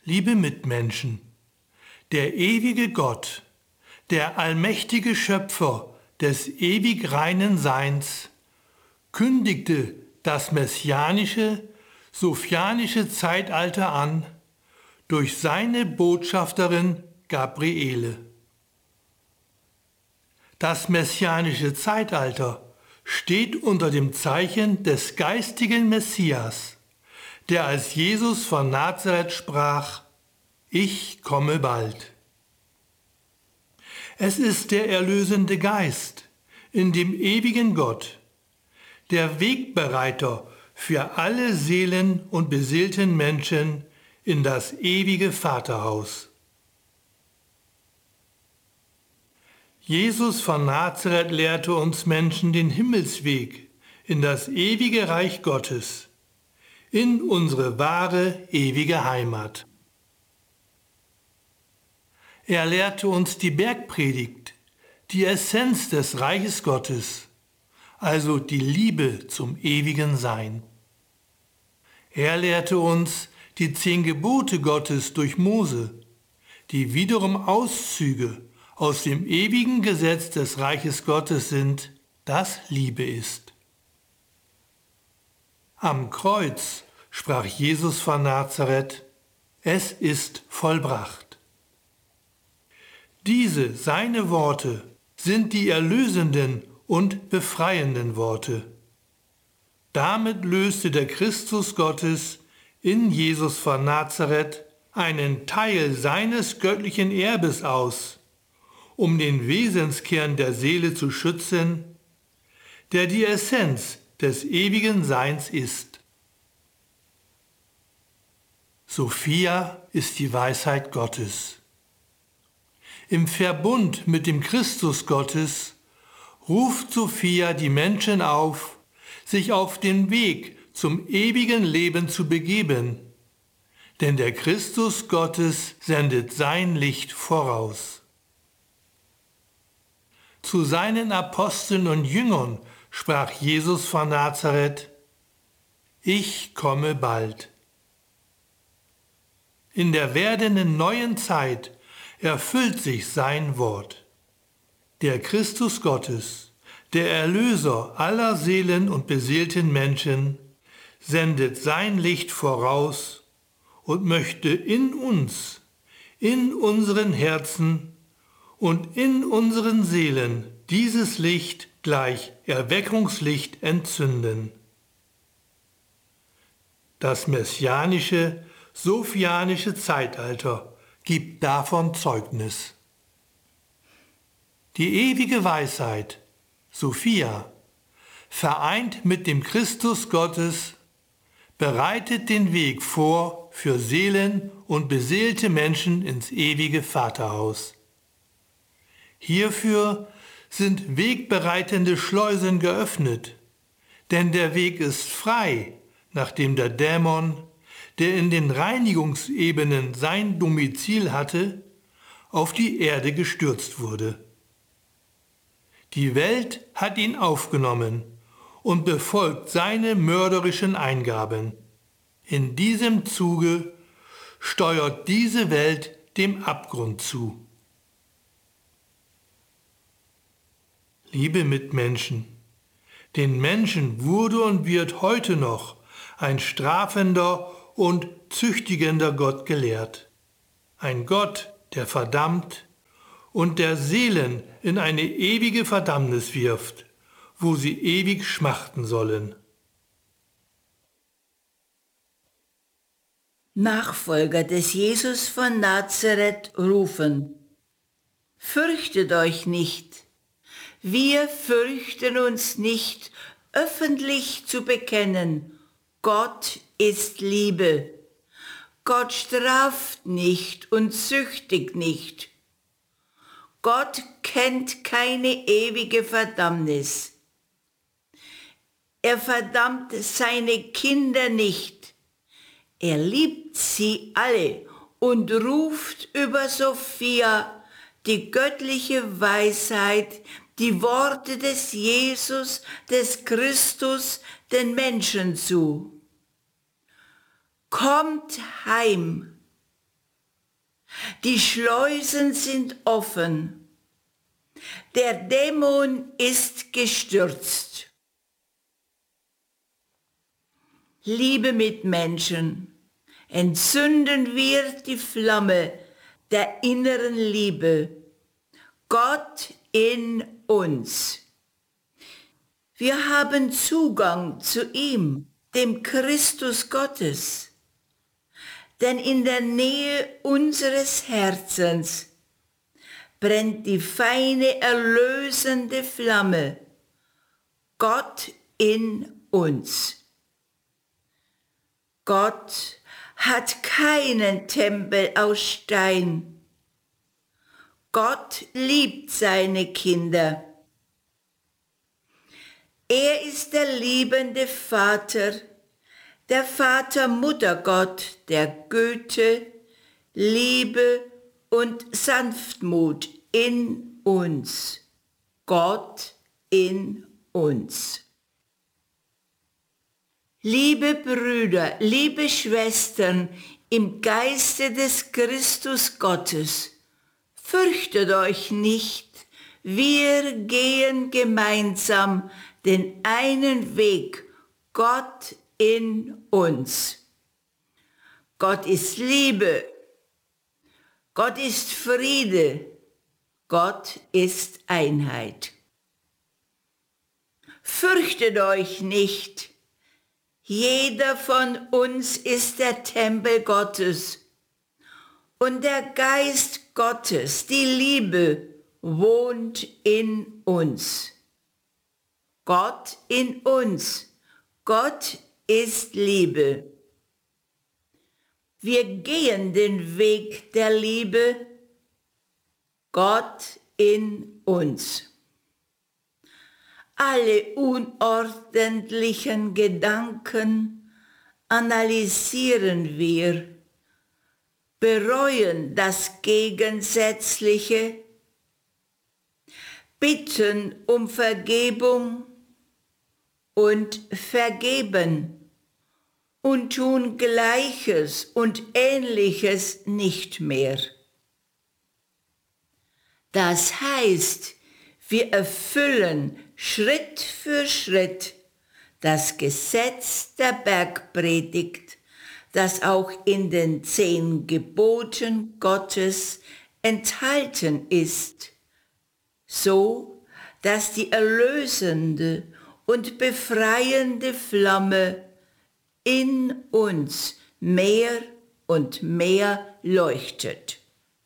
Liebe Mitmenschen, der ewige Gott, der allmächtige Schöpfer des ewig reinen Seins, kündigte das messianische, sophianische Zeitalter an durch seine Botschafterin Gabriele. Das messianische Zeitalter steht unter dem Zeichen des geistigen Messias, der als Jesus von Nazareth sprach: Ich komme bald. Es ist der erlösende Geist in dem ewigen Gott, der Wegbereiter für alle Seelen und beseelten Menschen in das ewige Vaterhaus. Jesus von Nazareth lehrte uns Menschen den Himmelsweg in das ewige Reich Gottes, in unsere wahre, ewige Heimat. Er lehrte uns die Bergpredigt, die Essenz des Reiches Gottes, also die Liebe zum ewigen Sein. Er lehrte uns die 10 Gebote Gottes durch Mose, die wiederum Auszüge aus dem ewigen Gesetz des Reiches Gottes sind, das Liebe ist. Am Kreuz sprach Jesus von Nazareth: Es ist vollbracht. Diese, seine Worte, sind die erlösenden und befreienden Worte. Damit löste der Christus Gottes in Jesus von Nazareth einen Teil seines göttlichen Erbes aus, um den Wesenskern der Seele zu schützen, der die Essenz des ewigen Seins ist. Sophia ist die Weisheit Gottes. Im Verbund mit dem Christus Gottes ruft Sophia die Menschen auf, sich auf den Weg zum ewigen Leben zu begeben, denn der Christus Gottes sendet sein Licht voraus. Zu seinen Aposteln und Jüngern sprach Jesus von Nazareth: Ich komme bald. In der werdenden neuen Zeit erfüllt sich sein Wort. Der Christus Gottes, der Erlöser aller Seelen und beseelten Menschen, sendet sein Licht voraus und möchte in uns, in unseren Herzen und in unseren Seelen dieses Licht gleich Erweckungslicht entzünden. Das messianische, sophianische Zeitalter gibt davon Zeugnis. Die ewige Weisheit, Sophia, vereint mit dem Christus Gottes, bereitet den Weg vor für Seelen und beseelte Menschen ins ewige Vaterhaus. Hierfür sind wegbereitende Schleusen geöffnet, denn der Weg ist frei, nachdem der Dämon, der in den Reinigungsebenen sein Domizil hatte, auf die Erde gestürzt wurde. Die Welt hat ihn aufgenommen und befolgt seine mörderischen Eingaben. In diesem Zuge steuert diese Welt dem Abgrund zu. Liebe Mitmenschen, den Menschen wurde und wird heute noch ein strafender und züchtigender Gott gelehrt. Ein Gott, der verdammt und der Seelen in eine ewige Verdammnis wirft, wo sie ewig schmachten sollen. Nachfolger des Jesus von Nazareth rufen: Fürchtet euch nicht. Wir fürchten uns nicht, öffentlich zu bekennen: Gott ist Liebe. Gott straft nicht und züchtigt nicht. Gott kennt keine ewige Verdammnis. Er verdammt seine Kinder nicht. Er liebt sie alle und ruft über Sophia die göttliche Weisheit, die Worte des Jesus, des Christus, den Menschen zu. Kommt heim, Die Schleusen sind offen. Der Dämon ist gestürzt. Liebe Mitmenschen, entzünden wir die Flamme der inneren Liebe. Gott in uns. Wir haben Zugang zu ihm, dem Christus Gottes. Denn in der Nähe unseres Herzens brennt die feine, erlösende Flamme, Gott in uns. Gott hat keinen Tempel aus Stein. Gott liebt seine Kinder. Er ist der liebende Vater, der Vater-Mutter-Gott, der Güte, Liebe und Sanftmut in uns. Gott in uns. Liebe Brüder, liebe Schwestern, im Geiste des Christus Gottes, fürchtet euch nicht, wir gehen gemeinsam den einen Weg, Gott in uns. Gott ist Liebe, Gott ist Friede, Gott ist Einheit. Fürchtet euch nicht, jeder von uns ist der Tempel Gottes und der Geist Gottes, die Liebe, wohnt in uns. Gott in uns, Gott ist Liebe. Wir gehen den Weg der Liebe, Gott in uns. Alle unordentlichen Gedanken analysieren wir, bereuen das Gegensätzliche, bitten um Vergebung und vergeben und tun Gleiches und Ähnliches nicht mehr. Das heißt, wir erfüllen Schritt für Schritt das Gesetz der Bergpredigt, das auch in den 10 Geboten Gottes enthalten ist, so dass die erlösende und befreiende Flamme in uns mehr und mehr leuchtet.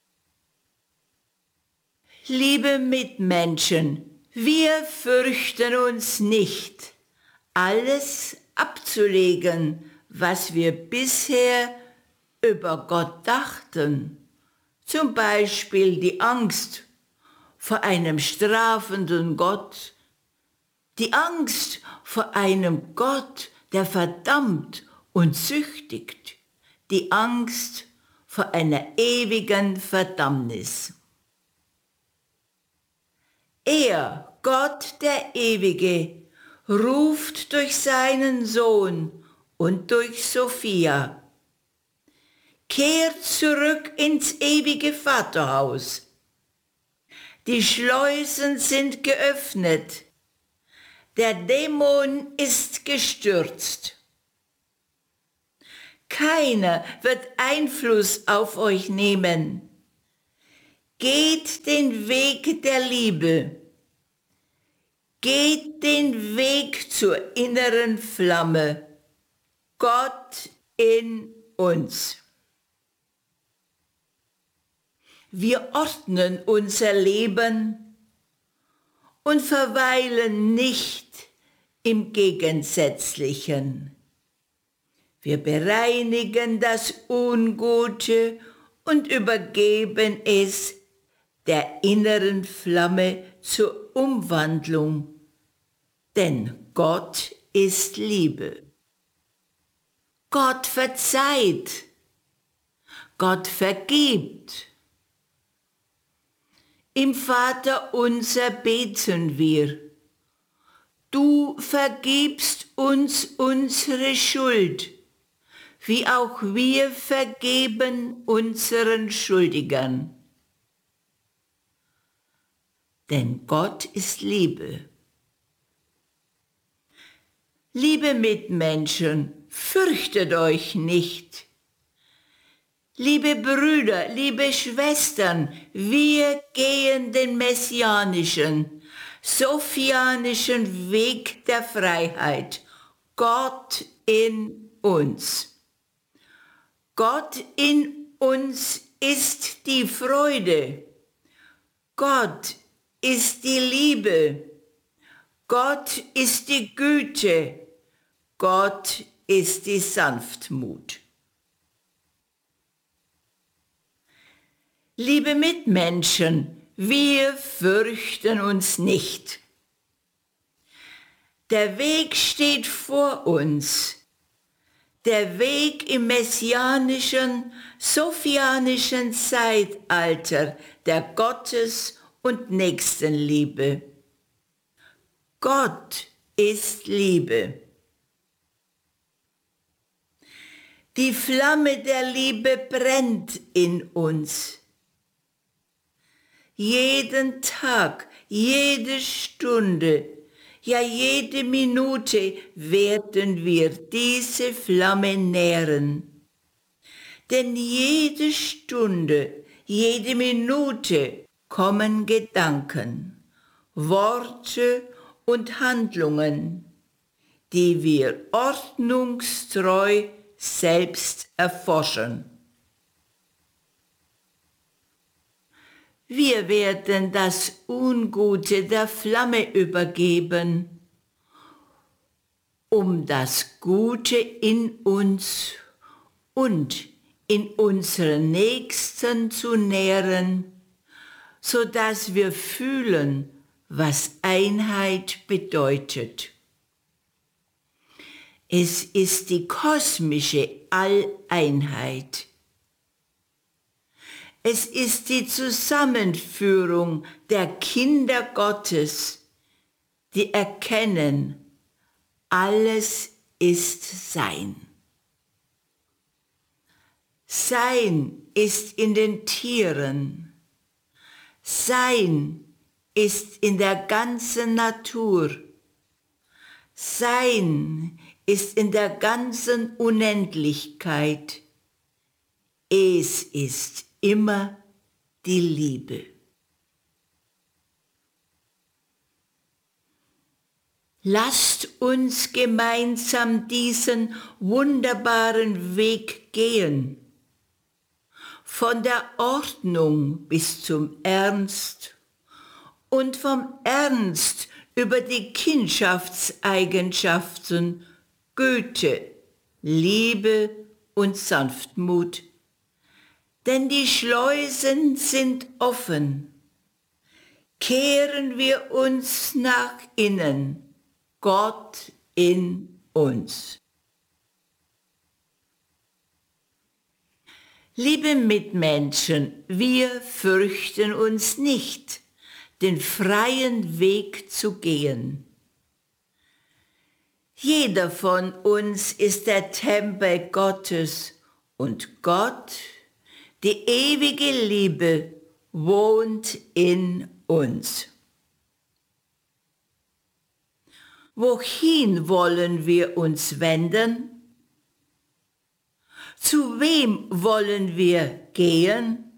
Liebe Mitmenschen, wir fürchten uns nicht, alles abzulegen, was wir bisher über Gott dachten. Zum Beispiel die Angst vor einem strafenden Gott, die Angst vor einem Gott, der verdammt und züchtigt, die Angst vor einer ewigen Verdammnis. Er, Gott der Ewige, ruft durch seinen Sohn und durch Sophia: Kehrt zurück ins ewige Vaterhaus. Die Schleusen sind geöffnet. Der Dämon ist gestürzt. Keiner wird Einfluss auf euch nehmen. Geht den Weg der Liebe. Geht den Weg zur inneren Flamme. Gott in uns. Wir ordnen unser Leben und verweilen nicht im Gegensätzlichen. Wir bereinigen das Ungute und übergeben es der inneren Flamme zur Umwandlung, denn Gott ist Liebe. Gott verzeiht, Gott vergibt. Im Vaterunser beten wir: Du vergibst uns unsere Schuld, wie auch wir vergeben unseren Schuldigern. Denn Gott ist Liebe. Liebe Mitmenschen, fürchtet euch nicht. Liebe Brüder, liebe Schwestern, wir gehen den messianischen, sophianischen Weg der Freiheit. Gott in uns. Gott in uns ist die Freude. Gott ist die Liebe. Gott ist die Güte. Gott ist die Sanftmut. Liebe Mitmenschen, wir fürchten uns nicht. Der Weg steht vor uns. Der Weg im messianischen, sophianischen Zeitalter der Gottes- und Nächstenliebe. Gott ist Liebe. Die Flamme der Liebe brennt in uns. Jeden Tag, jede Stunde, ja jede Minute werden wir diese Flamme nähren. Denn jede Stunde, jede Minute kommen Gedanken, Worte und Handlungen, die wir ordnungstreu selbst erforschen. Wir werden das Ungute der Flamme übergeben, um das Gute in uns und in unseren Nächsten zu nähren, sodass wir fühlen, was Einheit bedeutet. Es ist die kosmische Alleinheit. Es ist die Zusammenführung der Kinder Gottes, die erkennen, alles ist Sein. Sein ist in den Tieren. Sein ist in der ganzen Natur. Sein ist in der ganzen Unendlichkeit. Es ist immer die Liebe. Lasst uns gemeinsam diesen wunderbaren Weg gehen, von der Ordnung bis zum Ernst und vom Ernst über die Kindschaftseigenschaften Güte, Liebe und Sanftmut. Denn die Schleusen sind offen. Kehren wir uns nach innen, Gott in uns. Liebe Mitmenschen, wir fürchten uns nicht, den freien Weg zu gehen. Jeder von uns ist der Tempel Gottes und Gott, die ewige Liebe, wohnt in uns. Wohin wollen wir uns wenden? Zu wem wollen wir gehen?